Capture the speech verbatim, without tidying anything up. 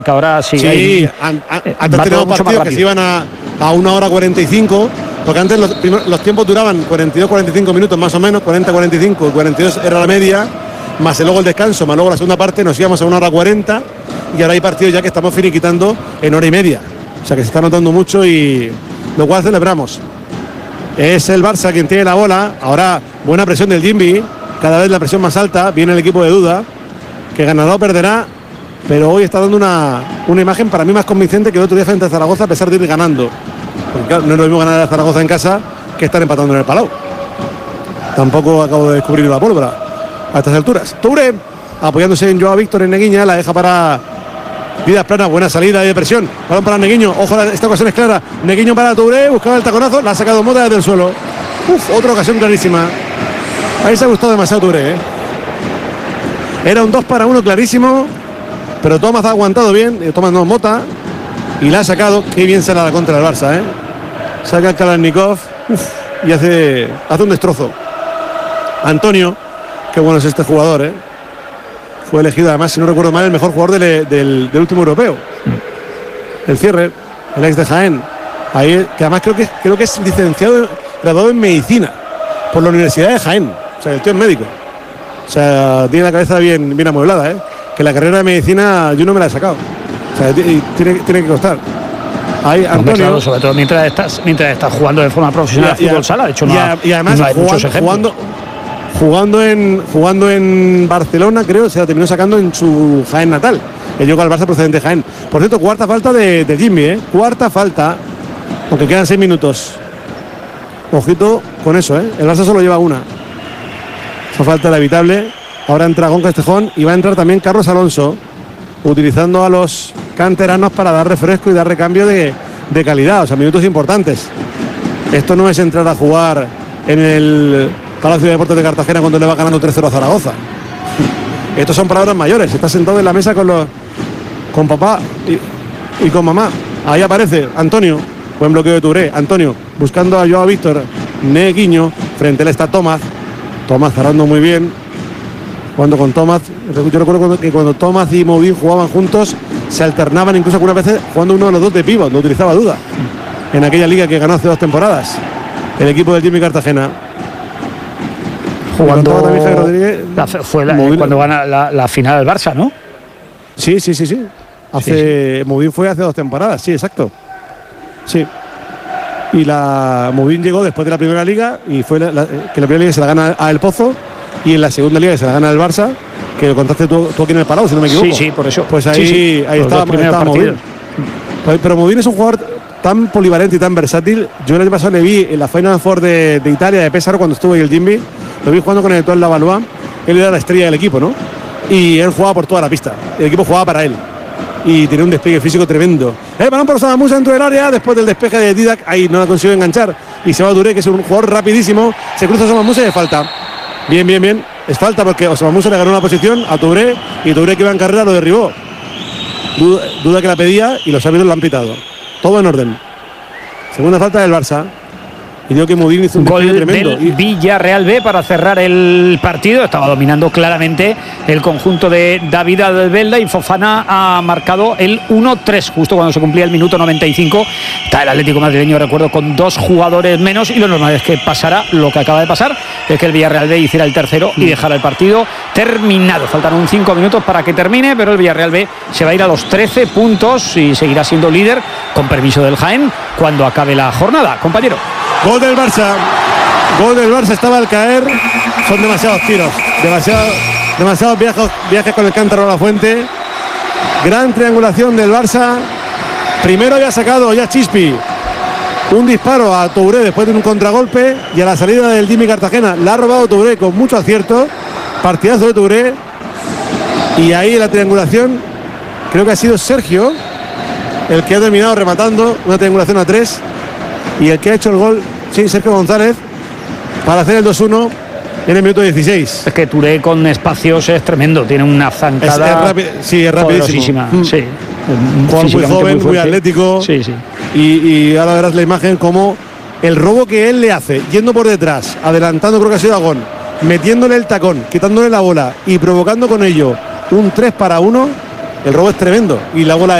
que ahora sí, sí hay, an, an, eh, antes teníamos partidos que se iban a, a una hora cuarenta y cinco, porque antes los, primer, los tiempos duraban cuarenta y dos cuarenta y cinco minutos más o menos, cuarenta cuarenta y cinco, cuarenta y dos era la media, más luego el descanso, más luego la segunda parte nos íbamos a una hora cuarenta, y ahora hay partidos ya que estamos finiquitando en hora y media, o sea que se está notando mucho y lo cual celebramos. Es el Barça quien tiene la bola, ahora buena presión del Jimby, cada vez la presión más alta, viene el equipo de Duda, que ganará o perderá, pero hoy está dando una, una imagen para mí más convincente que el otro día frente a Zaragoza, a pesar de ir ganando. Porque claro, no es lo mismo ganar a Zaragoza en casa que estar empatando en el Palau. Tampoco acabo de descubrir la pólvora a estas alturas. Touré, apoyándose en Joao Víctor en Neguiña, la deja para Vidas Plana, buena salida de presión. Balón para Neguiño, ojo, esta ocasión es clara. Neguiño para Touré, buscaba el taconazo, la ha sacado Mota desde el suelo. Uf, otra ocasión clarísima. Ahí se ha gustado demasiado Touré, ¿eh? Era un dos para uno clarísimo, pero Tomás ha aguantado bien, Tomás no, Mota, y la ha sacado. Qué bien se la da contra el Barça, ¿eh? Saca el Kalashnikov y hace, hace un destrozo. Antonio, qué bueno es este jugador, ¿eh? Fue elegido además, si no recuerdo mal, el mejor jugador del, del, del último europeo. El cierre, el ex de Jaén. Ahí, que además creo que, creo que es licenciado, graduado en medicina por la Universidad de Jaén. O sea, el tío es médico. O sea, tiene la cabeza bien, bien amueblada, ¿eh? Que la carrera de medicina yo no me la he sacado. O sea, tiene, tiene que costar. Ahí, Antonio. Claro, sobre todo mientras estás, mientras estás jugando de forma profesional y, a fútbol sala. De hecho, no, y, a, y además, no hay jugando, muchos ejemplos. Jugando, jugando, en, jugando en Barcelona, creo, se la terminó sacando en su Jaén natal. Él llegó al Barça procedente de Jaén. Por cierto, cuarta falta de, de Jimmy, ¿eh? Cuarta falta. Aunque quedan seis minutos. Ojito con eso, ¿eh? El Barça solo lleva una. Esa falta era evitable. Ahora entra Gon Castejón y va a entrar también Carlos Alonso, utilizando a los canteranos para dar refresco y dar recambio de, de calidad, o sea, minutos importantes. Esto no es entrar a jugar en el Palacio de Deportes de Cartagena cuando le va ganando tres cero a Zaragoza. Estos son palabras mayores. Está sentado en la mesa con los con papá y, y con mamá. Ahí aparece Antonio, buen bloqueo de Touré. Antonio buscando a Joao Víctor. Neguiño, frente a él está Tomás. Tomás cerrando muy bien. Jugando con Tomás. Yo recuerdo que cuando Tomás y Movín jugaban juntos, se alternaban incluso algunas veces jugando uno de los dos de pívot, no utilizaba Duda. En aquella liga que ganó hace dos temporadas. El equipo del Jimmy Cartagena. Jugando la, fue la, cuando gana la, la final del Barça, ¿no? Sí, sí, sí, sí. Hace, sí, sí. Movín fue hace dos temporadas, sí, exacto. Sí. Y la Movín llegó después de la primera liga y fue la, la, que la primera liga se la gana a El Pozo y en la segunda liga se la gana el Barça, que lo contaste tú, tú aquí en el Palau, si no me equivoco. Sí, sí, por eso. Pues ahí, sí, sí. ahí estaba, estaba Movín. Pero Movín es un jugador tan polivalente y tan versátil. Yo el año pasado le vi en la Final Four de, de Italia, de Pesaro, cuando estuvo ahí el Jimmy. Lo vi jugando con el Etoile Lavalois. Él era la estrella del equipo, ¿no? Y él jugaba por toda la pista. El equipo jugaba para él. Y tenía un despegue físico tremendo. El balón por Samamusa dentro del área. Después del despeje de Didac, ahí no la consiguió enganchar. Y se va a Touré, que es un jugador rapidísimo. Se cruza Samamusa y de falta. Bien, bien, bien. Es falta porque Samamusa le ganó una posición a Touré. Y Touré, que iba en carrera, lo derribó. Duda, duda que la pedía y los árbitros lo han pitado. Todo en orden. Segunda falta del Barça. Y digo que Movín hizo un gol tremendo. Del Villarreal B para cerrar el partido. Estaba dominando claramente el conjunto de David Albelda y Fofana ha marcado el uno tres justo cuando se cumplía el minuto noventa y cinco. Está el Atlético madrileño, recuerdo, con dos jugadores menos y lo normal es que pasara lo que acaba de pasar, es que el Villarreal B hiciera el tercero y dejara el partido terminado. Faltan un cinco minutos para que termine, pero el Villarreal B se va a ir a los trece puntos y seguirá siendo líder con permiso del Jaén cuando acabe la jornada. Compañero. Gol del Barça, gol del Barça, estaba al caer, son demasiados tiros, demasiado, demasiados viajes, viajes con el cántaro a la fuente, gran triangulación del Barça, primero había sacado ya Chispi, un disparo a Touré después de un contragolpe y a la salida del Jimmy Cartagena, la ha robado Touré con mucho acierto, partidazo de Touré y ahí la triangulación, creo que ha sido Sergio el que ha terminado rematando, una triangulación a tres. Y el que ha hecho el gol, sí, Sergio González, para hacer el dos uno en el minuto dieciséis. Es que Touré con espacios es tremendo, tiene una zancada. Es, es rápido, sí, es rapidísimo. Mm. Sí. Juan muy joven, muy, muy atlético. Sí, sí. Y, y ahora verás la imagen como el robo que él le hace, yendo por detrás, adelantando, creo que ha sido Agón, metiéndole el tacón, quitándole la bola y provocando con ello un tres para uno. El robo es tremendo. Y luego la